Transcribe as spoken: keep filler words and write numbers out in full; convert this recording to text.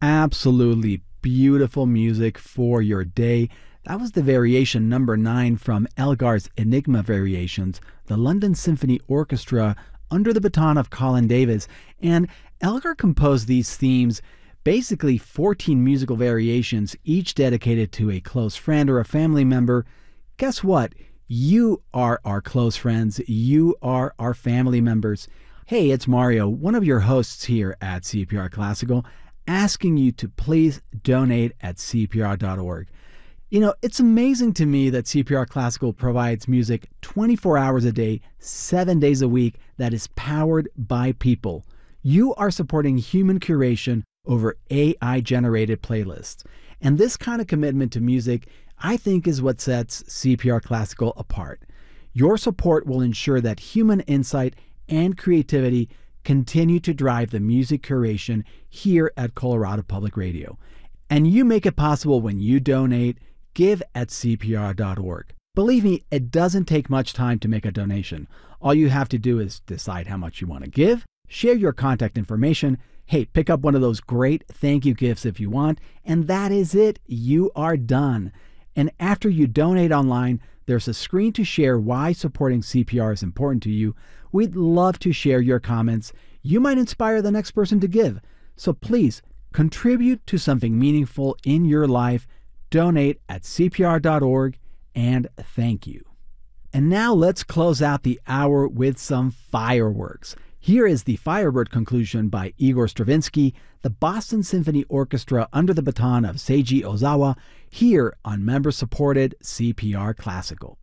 Absolutely beautiful music for your day. That was the variation number nine from Elgar's Enigma Variations, the London Symphony Orchestra under the baton of Colin Davis. And Elgar composed these themes, basically fourteen musical variations, each dedicated to a close friend or a family member. Guess what? You are our close friends. You are our family members. Hey, it's Mario, one of your hosts here at C P R Classical, asking you to please donate at C P R dot org. You know, it's amazing to me that C P R Classical provides music twenty-four hours a day, seven days a week that is powered by people. You are supporting human curation over A I-generated playlists. And this kind of commitment to music, I think, is what sets C P R Classical apart. Your support will ensure that human insight and creativity continue to drive the music curation here at Colorado Public Radio. And you make it possible when you donate. Give at C P R dot org. Believe me, it doesn't take much time to make a donation. All you have to do is decide how much you want to give, share your contact information, hey, pick up one of those great thank you gifts if you want, and that is it. You are done. And after you donate online, there's a screen to share why supporting C P R is important to you. We'd love to share your comments. You might inspire the next person to give. So please contribute to something meaningful in your life. Donate at C P R dot org, and thank you. And now let's close out the hour with some fireworks. Here is the Firebird conclusion by Igor Stravinsky, the Boston Symphony Orchestra under the baton of Seiji Ozawa, here on member-supported C P R Classical.